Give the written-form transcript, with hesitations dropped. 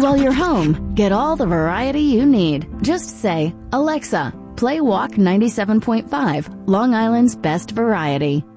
While you're home, get all the variety you need. Just say, "Alexa, play Walk 97.5, Long Island's best variety."